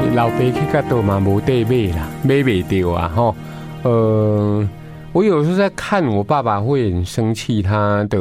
老爸去甲倒嘛无地买啦，买袂到啊吼。我有时候在看我爸爸会很生气，他的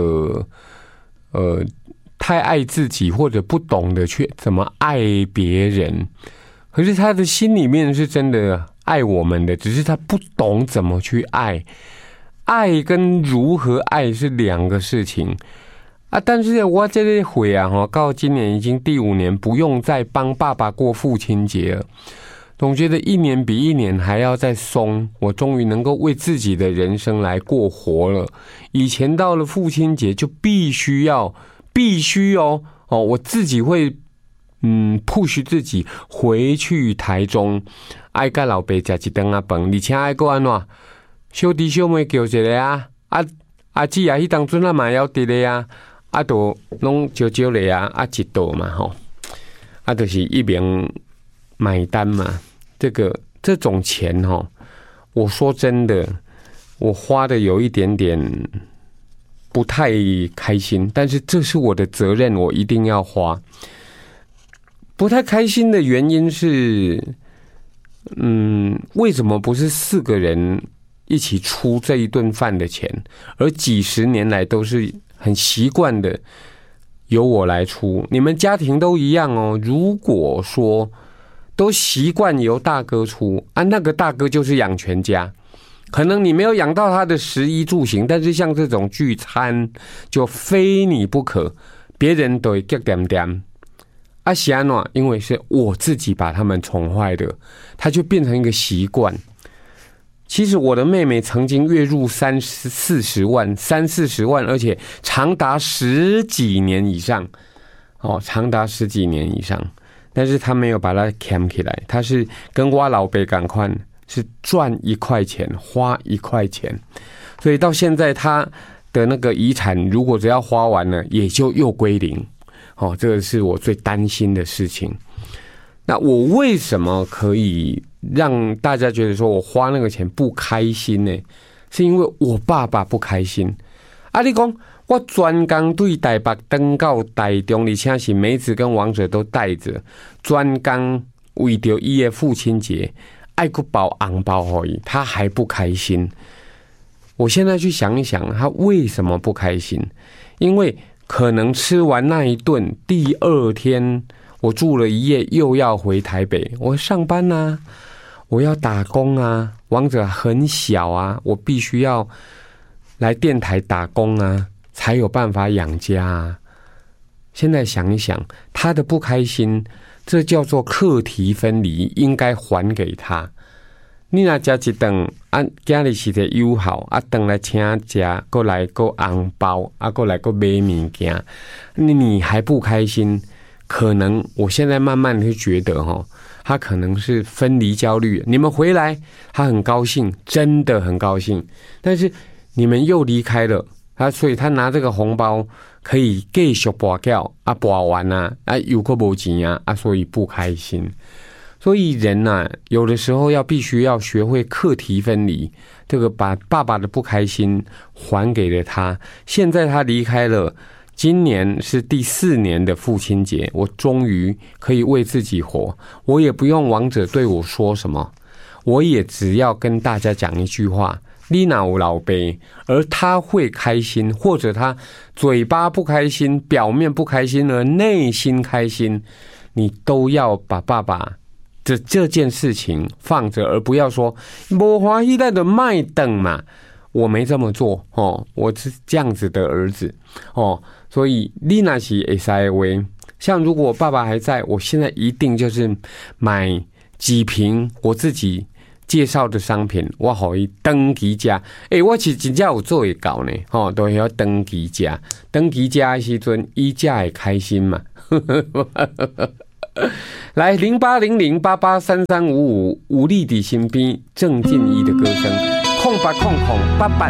太爱自己或者不懂得去怎么爱别人，可是他的心里面是真的爱我们的，只是他不懂怎么去爱。爱跟如何爱是两个事情啊！但是我这个回啊，到今年已经第5年，不用再帮爸爸过父亲节了。总觉得一年比一年还要再松，我终于能够为自己的人生来过活了。以前到了父亲节就必须哦，我自己会push 自己回去台中，爱跟老爸吃一顿啊饭，而且爱过安怎小弟小妹叫一个啊，阿姊啊，迄当阵啊嘛要伫咧啊，都拢招咧啊，一道嘛吼，就是一边买单嘛。这种钱吼，我说真的，我花的有一点点不太开心，但是这是我的责任，我一定要花。不太开心的原因是，为什么不是4个人一起出这一顿饭的钱，而几十年来都是很习惯的由我来出？你们家庭都一样哦。如果说都习惯由大哥出啊，那个大哥就是养全家。可能你没有养到他的食衣住行，但是像这种聚餐就非你不可，别人都会叫点点。啊，是安怎？因为是我自己把他们宠坏的，他就变成一个习惯。其实我的妹妹曾经月入30-40万，而且长达10几年以上，但是她没有把它捡起来，她是跟我老爸同款，是赚1块钱花1块钱，所以到现在她的那个遗产如果只要花完了，也就又归零。这个是我最担心的事情。那我为什么可以让大家觉得说我花那个钱不开心呢？是因为我爸爸不开心。你说我专工对台北登到台中，而且是梅子跟王者都带着，专工为着他的父亲节爱去包红包给他，他还不开心。我现在去想一想，他为什么不开心？因为可能吃完那一顿，第2天我住了1夜，又要回台北，我上班啊，我要打工啊，王者很小啊，我必须要来电台打工啊，才有办法养家啊。现在想一想，他的不开心，这叫做课题分离，应该还给他。你若吃一顿啊，今日是个友好啊，顿来请吃，过来过红包啊，过来过买物件，你还不开心？可能我现在慢慢会觉得他可能是分离焦虑。你们回来，他很高兴，真的很高兴，但是你们又离开了所以他拿这个红包可以继续拔掉啊，拔完又够没钱所以不开心。所以人有的时候必须要学会课题分离，这个把爸爸的不开心还给了他。现在他离开了，今年是第4年的父亲节，我终于可以为自己活，我也不用王者对我说什么，我也只要跟大家讲一句话：你哪有老爸，而他会开心，或者他嘴巴不开心，表面不开心，而内心开心，你都要把爸爸这件事情放着，而不要说没欢喜那就卖等嘛。我没这么做我是这样子的儿子所以你那是会使的话，像如果我爸爸还在，我现在一定就是买几瓶我自己介绍的商品，我给他登记吃。我是真正有做会到呢都要登记吃，登记吃的时阵他才会开心嘛。来0800883355，武力的身边郑敬一的歌声，080088